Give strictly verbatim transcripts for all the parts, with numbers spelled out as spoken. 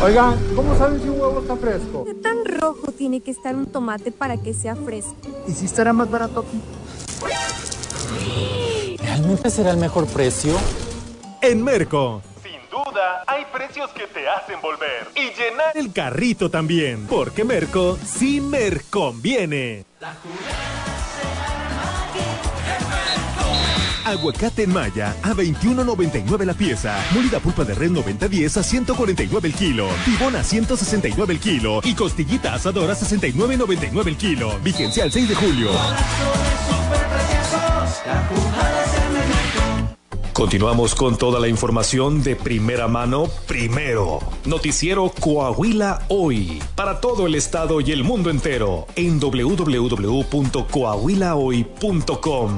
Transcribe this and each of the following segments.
Oigan, ¿cómo saben si un huevo está fresco? ¿Qué tan rojo tiene que estar un tomate para que sea fresco? ¿Y si estará más barato aquí? ¿Realmente será el mejor precio? En Merco, sin duda, hay precios que te hacen volver y llenar el carrito también, porque Merco sí me conviene. La aguacate en Maya a veintiuno noventa y nueve la pieza. Molida pulpa de res noventa diez a ciento cuarenta y nueve el kilo. Tibón a ciento sesenta y nueve el kilo. Y costillita asadora a sesenta y nueve noventa y nueve el kilo. Vigencia al seis de julio. Continuamos con toda la información de primera mano, primero. Noticiero Coahuila Hoy. Para todo el estado y el mundo entero. En doble u doble u doble u punto coahuila hoy punto com.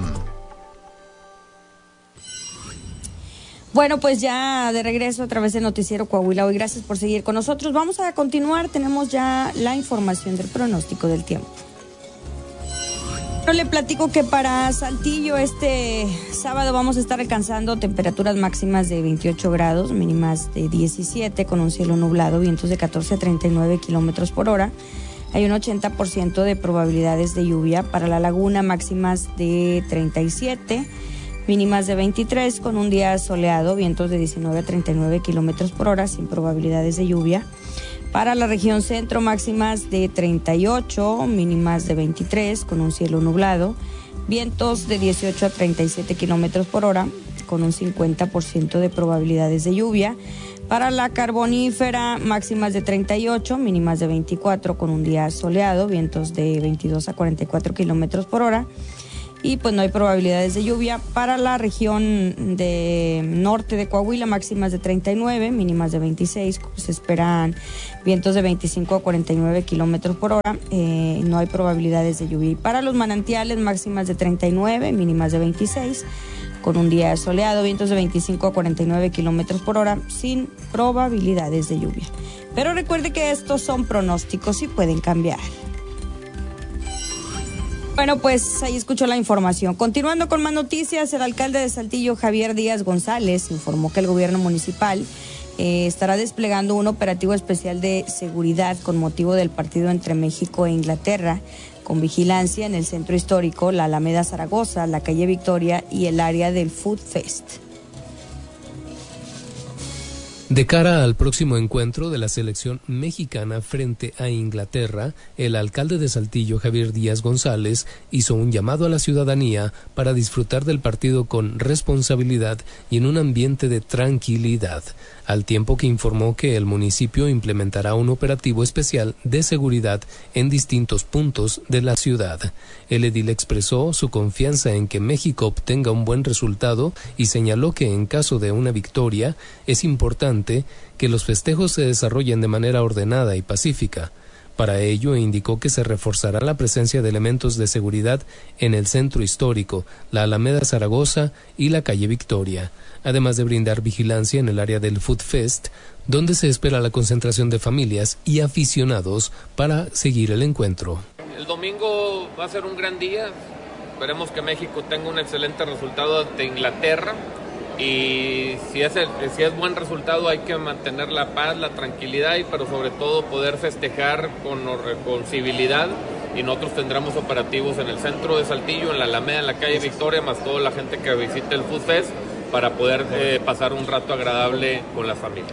Bueno, pues ya de regreso a través del noticiero Coahuila Hoy. Gracias por seguir con nosotros. Vamos a continuar. Tenemos ya la información del pronóstico del tiempo. Pero le platico que para Saltillo este sábado vamos a estar alcanzando temperaturas máximas de veintiocho grados, mínimas de diecisiete, con un cielo nublado, vientos de catorce a treinta y nueve kilómetros por hora. Hay un ochenta por ciento de probabilidades de lluvia. Para La Laguna, máximas de treinta y siete, mínimas de veintitrés, con un día soleado, vientos de diecinueve a treinta y nueve kilómetros por hora, sin probabilidades de lluvia. Para la región centro, máximas de treinta y ocho, mínimas de veintitrés, con un cielo nublado, vientos de dieciocho a treinta y siete kilómetros por hora, con un cincuenta por ciento de probabilidades de lluvia. Para la carbonífera, máximas de treinta y ocho, mínimas de veinticuatro, con un día soleado, vientos de veintidós a cuarenta y cuatro kilómetros por hora. Y pues no hay probabilidades de lluvia. Para la región de norte de Coahuila, máximas de treinta y nueve, mínimas de veintiséis, se esperan vientos de veinticinco a cuarenta y nueve kilómetros por hora, eh, no hay probabilidades de lluvia. Y para los manantiales, máximas de treinta y nueve, mínimas de veintiséis, con un día soleado, vientos de veinticinco a cuarenta y nueve kilómetros por hora, sin probabilidades de lluvia. Pero recuerde que estos son pronósticos y pueden cambiar. Bueno, pues ahí escuchó la información. Continuando con más noticias, el alcalde de Saltillo, Javier Díaz González, informó que el gobierno municipal eh, estará desplegando un operativo especial de seguridad con motivo del partido entre México e Inglaterra, con vigilancia en el centro histórico, la Alameda Zaragoza, la calle Victoria y el área del Food Fest. De cara al próximo encuentro de la selección mexicana frente a Inglaterra, el alcalde de Saltillo, Javier Díaz González, hizo un llamado a la ciudadanía para disfrutar del partido con responsabilidad y en un ambiente de tranquilidad, al tiempo que informó que el municipio implementará un operativo especial de seguridad en distintos puntos de la ciudad. El edil expresó su confianza en que México obtenga un buen resultado y señaló que en caso de una victoria es importante que los festejos se desarrollen de manera ordenada y pacífica. Para ello, indicó que se reforzará la presencia de elementos de seguridad en el centro histórico, la Alameda Zaragoza y la calle Victoria, además de brindar vigilancia en el área del Food Fest, donde se espera la concentración de familias y aficionados para seguir el encuentro. El domingo va a ser un gran día. Esperemos que México tenga un excelente resultado ante Inglaterra. Y si es, el, si es buen resultado, hay que mantener la paz, la tranquilidad, y pero sobre todo poder festejar con, con civilidad. Y nosotros tendremos operativos en el centro de Saltillo, en la Alameda, en la calle Victoria, más toda la gente que visite el Food Fest, para poder eh, pasar un rato agradable con las familias.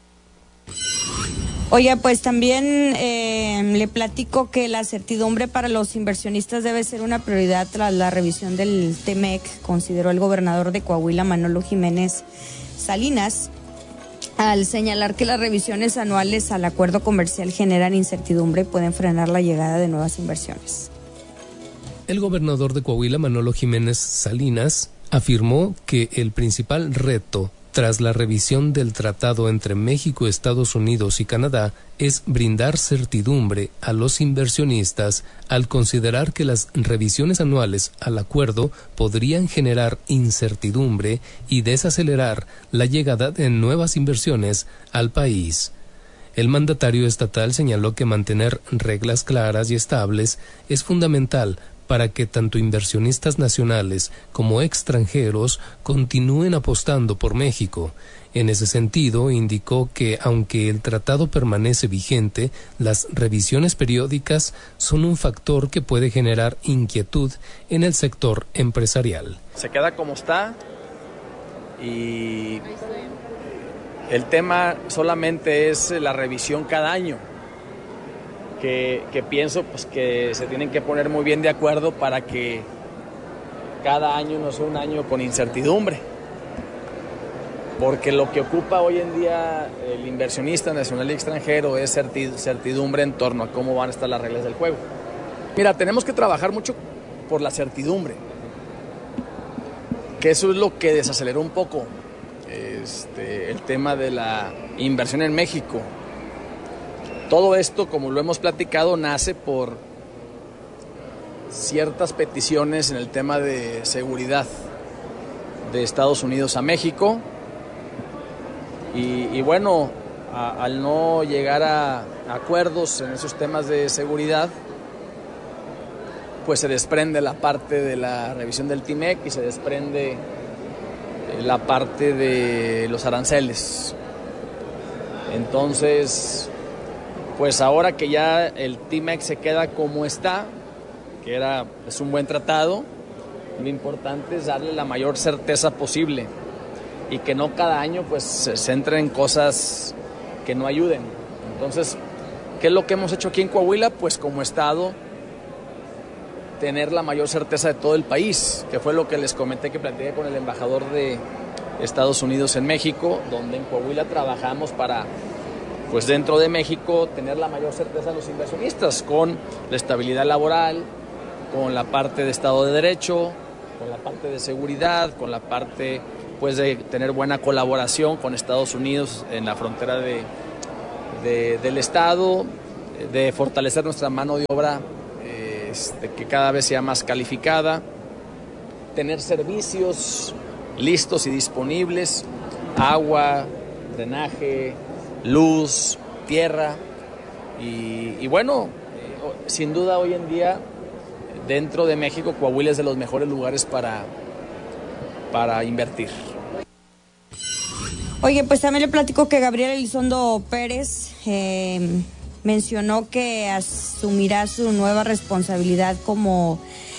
Oye, pues también eh, le platico que la certidumbre para los inversionistas debe ser una prioridad tras la revisión del T M E C, consideró el gobernador de Coahuila, Manolo Jiménez Salinas, al señalar que las revisiones anuales al acuerdo comercial generan incertidumbre y pueden frenar la llegada de nuevas inversiones. El gobernador de Coahuila, Manolo Jiménez Salinas, afirmó que el principal reto tras la revisión del tratado entre México, Estados Unidos y Canadá es brindar certidumbre a los inversionistas al considerar que las revisiones anuales al acuerdo podrían generar incertidumbre y desacelerar la llegada de nuevas inversiones al país. El mandatario estatal señaló que mantener reglas claras y estables es fundamental para que tanto inversionistas nacionales como extranjeros continúen apostando por México. En ese sentido, indicó que aunque el tratado permanece vigente, las revisiones periódicas son un factor que puede generar inquietud en el sector empresarial. Se queda como está y el tema solamente es la revisión cada año, que, que pienso pues, que se tienen que poner muy bien de acuerdo para que cada año no sea un año con incertidumbre. Porque lo que ocupa hoy en día el inversionista nacional y extranjero es certidumbre en torno a cómo van a estar las reglas del juego. Mira, tenemos que trabajar mucho por la certidumbre, que eso es lo que desaceleró un poco este, el tema de la inversión en México. Todo esto, como lo hemos platicado, nace por ciertas peticiones en el tema de seguridad de Estados Unidos a México. Y, y bueno, a, al no llegar a, a acuerdos en esos temas de seguridad, pues se desprende la parte de la revisión del T M E C y se desprende la parte de los aranceles. Entonces, pues ahora que ya el T M E C se queda como está, que era, es un buen tratado, lo importante es darle la mayor certeza posible y que no cada año pues se centre en cosas que no ayuden. Entonces, ¿qué es lo que hemos hecho aquí en Coahuila? Pues como Estado, tener la mayor certeza de todo el país, que fue lo que les comenté que platiqué con el embajador de Estados Unidos en México, donde en Coahuila trabajamos para, pues dentro de México, tener la mayor certeza a los inversionistas, con la estabilidad laboral, con la parte de Estado de Derecho, con la parte de seguridad, con la parte pues de tener buena colaboración con Estados Unidos en la frontera de, de, del Estado, de fortalecer nuestra mano de obra eh, este, que cada vez sea más calificada, tener servicios listos y disponibles, agua, drenaje, luz, tierra y, y bueno, eh, sin duda hoy en día dentro de México Coahuila es de los mejores lugares para, para invertir. Oye, pues también le platico que Gabriel Elizondo Pérez eh, mencionó que asumirá su nueva responsabilidad como